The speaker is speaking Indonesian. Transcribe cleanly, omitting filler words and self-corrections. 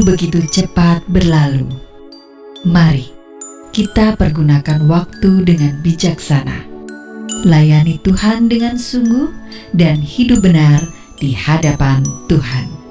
begitu cepat berlalu. Mari kita pergunakan waktu dengan bijaksana. Layani Tuhan dengan sungguh dan hidup benar di hadapan Tuhan.